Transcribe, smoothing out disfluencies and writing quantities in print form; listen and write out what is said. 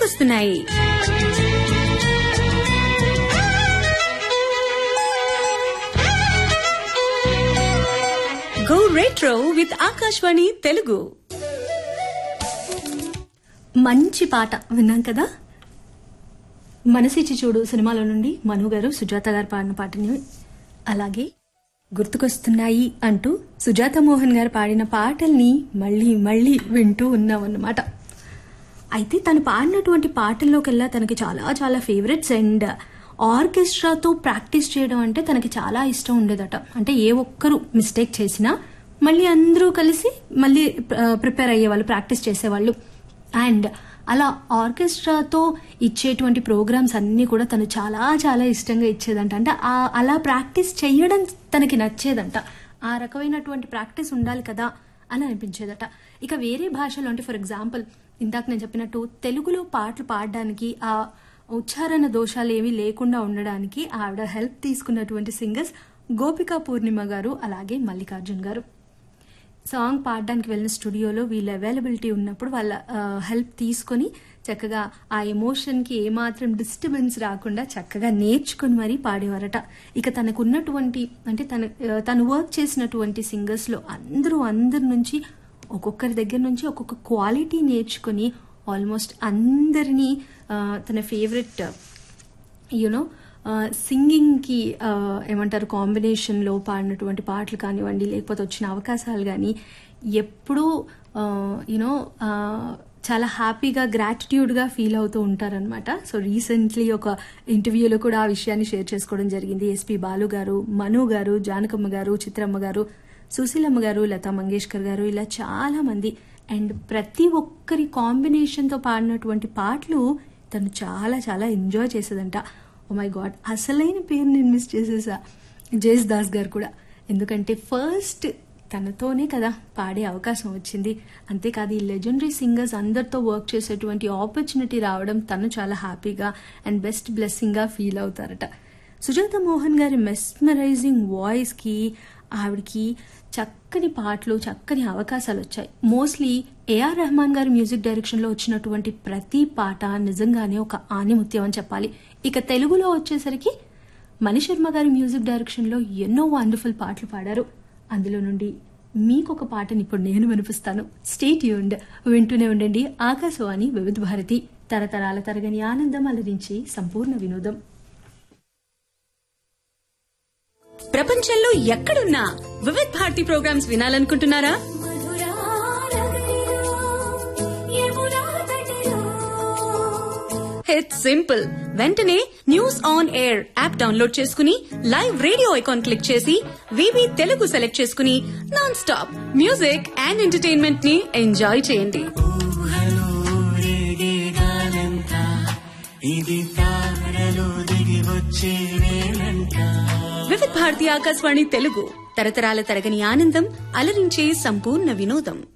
గుర్తుకొస్తున్నాయి. Go retro with Akashvani Telugu. మంచి పాట విన్నాం కదా. మనసిచ్చి చూడు సినిమాలో నుండి మను గారు సుజాత గారు పాడిన పాటని, అలాగే గుర్తుకొస్తున్నాయి అంటూ సుజాత మోహన్ గారు పాడిన పాటల్ని మళ్ళీ మళ్ళీ వింటూ ఉన్నామన్నమాట. అయితే తను పాడినటువంటి పాటల్లోకెల్లా తనకి చాలా చాలా ఫేవరెట్స్ అండ్ ఆర్కెస్ట్రాతో ప్రాక్టీస్ చేయడం అంటే తనకి చాలా ఇష్టం ఉండేదట. అంటే ఏ ఒక్కరు మిస్టేక్ చేసినా మళ్ళీ అందరూ కలిసి మళ్ళీ ప్రిపేర్ అయ్యేవాళ్ళు, ప్రాక్టీస్ చేసేవాళ్ళు. అండ్ అలా ఆర్కెస్ట్రాతో ఇచ్చేటువంటి ప్రోగ్రామ్స్ అన్ని కూడా తను చాలా చాలా ఇష్టంగా ఇచ్చేదంట. అంటే అలా ప్రాక్టీస్ చేయడం తనకి నచ్చేదంట. ఆ రకమైనటువంటి ప్రాక్టీస్ ఉండాలి కదా అని అనిపించేదట. ఇక వేరే భాషలో అంటే ఫర్ ఎగ్జాంపుల్ ఇందాక నేను చెప్పినట్టు తెలుగులో పాటలు పాడడానికి ఆ ఉచ్చారణ దోషాలు ఏమీ లేకుండా ఉండడానికి ఆవిడ హెల్ప్ తీసుకున్నటువంటి సింగర్స్ గోపికా పూర్ణిమ గారు అలాగే మల్లికార్జున్ గారు. సాంగ్ పాడడానికి వెళ్ళిన స్టూడియోలో వీళ్ళ అవైలబిలిటీ ఉన్నప్పుడు వాళ్ళ హెల్ప్ తీసుకొని చక్కగా ఆ ఎమోషన్కి ఏమాత్రం డిస్టర్బెన్స్ రాకుండా చక్కగా నేర్చుకుని మరీ పాడేవారట. ఇక తనకున్నటువంటి అంటే తను వర్క్ చేసినటువంటి సింగర్స్లో అందరి నుంచి ఒక్కొక్కరి దగ్గర నుంచి ఒక్కొక్క క్వాలిటీ నేర్చుకుని ఆల్మోస్ట్ అందరినీ తన ఫేవరెట్ సింగింగ్ కి ఏమంటారు కాంబినేషన్లో పాడినటువంటి పాటలు కానివ్వండి, లేకపోతే వచ్చిన అవకాశాలు కానీ ఎప్పుడూ చాలా హ్యాపీగా గ్రాటిట్యూడ్గా ఫీల్ అవుతూ ఉంటారనమాట. సో రీసెంట్లీ ఒక ఇంటర్వ్యూలో కూడా ఆ విషయాన్ని షేర్ చేసుకోవడం జరిగింది. ఎస్పి బాలు గారు, మను గారు, జానకమ్మ గారు, చిత్రమ్మ గారు, సుశీలమ్మ గారు, లతా మంగేష్కర్ గారు, ఇలా చాలా మంది. అండ్ ప్రతి ఒక్కరి కాంబినేషన్తో పాడినటువంటి పాటలు తను చాలా చాలా ఎంజాయ్ చేసేదంట. ఓ మై గాడ్, అసలైన పేరు నేను మిస్ చేసేసా, జేస్ దాస్ గారు కూడా. ఎందుకంటే ఫస్ట్ తనతోనే కదా పాడే అవకాశం వచ్చింది. అంతేకాదు ఈ లెజెండరీ సింగర్స్ అందరితో వర్క్ చేసేటువంటి ఆపర్చునిటీ రావడం తను చాలా హ్యాపీగా and best బ్లెస్సింగ్గా feel అవుతారట. Sujatha Mohan గారి మెస్మరైజింగ్ వాయిస్కి ఆవిడికి చక్కని పాటలు, చక్కని అవకాశాలు వచ్చాయి. మోస్ట్లీ ఏఆర్ రెహమాన్ గారి మ్యూజిక్ డైరెక్షన్లో వచ్చినటువంటి ప్రతి పాట నిజంగానే ఒక ఆణిముత్యం అని చెప్పాలి. ఇక తెలుగులో వచ్చేసరికి మణిశర్మ గారి మ్యూజిక్ డైరెక్షన్లో ఎన్నో వండర్ఫుల్ పాటలు పాడారు. అందులో నుండి మీకొక పాటని ఇప్పుడు నేను వినిపిస్తాను. స్టే ట్యూన్డ్, వింటూనే ఉండండి ఆకాశవాణి వివిధ భారతి, తరతరాల తరగని ఆనందం అలరించి సంపూర్ణ వినోదం. ప్రపంచంలో ఎక్కడున్నా వివిధ భారతి ప్రోగ్రామ్స్ వినాలనుకుంటున్నారా? It's simple. వెంటనే news on air app download చేసుకుని లైవ్ రేడియో ఐకాన్ క్లిక్ చేసి వివి తెలుగు సెలెక్ట్ చేసుకుని non stop music and entertainment ని ఎంజాయ్ చేయండి. వివిధ భారతి ఆకాశవాణి తెలుగు, తరతరాల తరగని ఆనందం అలరించే సంపూర్ణ వినోదం.